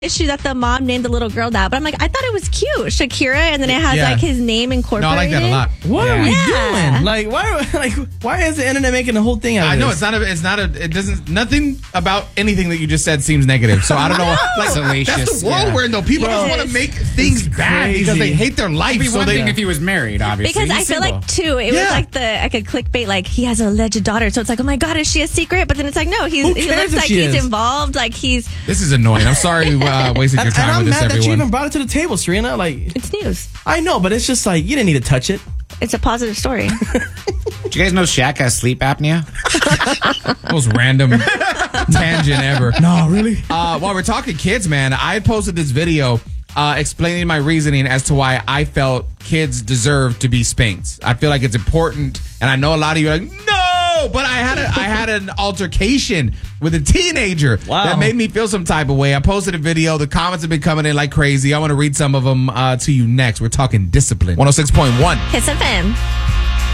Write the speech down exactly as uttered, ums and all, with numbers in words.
issue that the mom named the little girl that, but I'm like, I thought it was cute, Shakira, and then it has Yeah. like his name incorporated. No, I like that a lot. What Yeah. are we Yeah. doing? Like, why? Are, like, why is the internet making the whole thing out of I know this? it's not a. It's not a. It doesn't. Nothing about anything that you just said seems negative. So I don't know. Like Salacious, that's the world yeah. we're in, though. People Yes. just want to make things bad because they hate their life. It'd be So one they. thing if he was married, obviously. Because I He's feel single. like too, it Yeah. was like the like a clickbait, like he has an alleged daughter, so it's like, oh my god, is she a secret? But then it's like, no, he's Who he cares looks if like she he's is? involved, like he's This is annoying. I'm sorry you uh, wasted your And, time and I'm with this, mad that you everyone. even brought it to the table, Serena. Like, it's news. I know, but it's just like you didn't need to touch it. It's a positive story. Do you guys know Shaq has sleep apnea? Most random tangent ever. No, really. Uh, while we're talking kids, man, I posted this video uh, explaining my reasoning as to why I felt kids deserve to be spanked. I feel like it's important, and I know a lot of you are like, no, but I had a, I had an altercation with a teenager Wow. that made me feel some type of way. I posted a video. The comments have been coming in like crazy. I want to read some of them uh, to you next. We're talking discipline. one oh six point one. Kiss F M.